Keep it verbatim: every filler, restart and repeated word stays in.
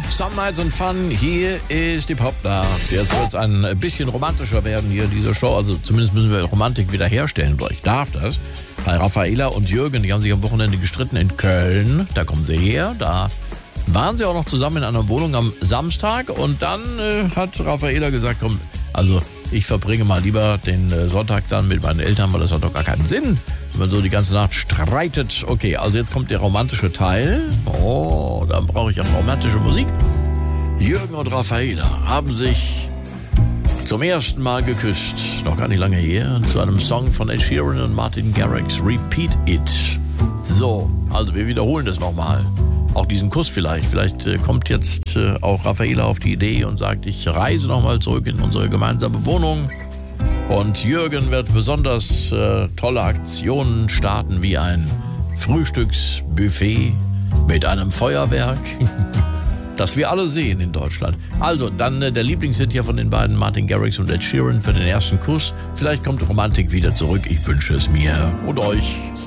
Some Nights and Fun, hier ist die Popnacht. Jetzt wird es ein bisschen romantischer werden hier in dieser Show. Also zumindest müssen wir Romantik wiederherstellen. Oder ich darf das. Bei Raffaella und Jürgen, die haben sich am Wochenende gestritten in Köln. Da kommen sie her. Da waren sie auch noch zusammen in einer Wohnung am Samstag. Und dann äh, hat Raffaella gesagt, komm, also ich verbringe mal lieber den äh, Sonntag dann mit meinen Eltern, weil das hat doch gar keinen Sinn, wenn man so die ganze Nacht streitet. Okay, also jetzt kommt der romantische Teil. Oh, dann brauche ich auch romantische Musik. Jürgen und Raffaella haben sich zum ersten Mal geküsst, noch gar nicht lange her, zu einem Song von Ed Sheeran und Martin Garrix, Repeat It. So, also wir wiederholen das nochmal. Auch diesen Kuss vielleicht. Vielleicht äh, kommt jetzt äh, auch Raffaella auf die Idee und sagt, ich reise nochmal zurück in unsere gemeinsame Wohnung. Und Jürgen wird besonders äh, tolle Aktionen starten, wie ein Frühstücksbuffet mit einem Feuerwerk, das wir alle sehen in Deutschland. Also, dann äh, der Lieblingshit hier von den beiden, Martin Garrix und Ed Sheeran, für den ersten Kuss. Vielleicht kommt Romantik wieder zurück. Ich wünsche es mir und euch.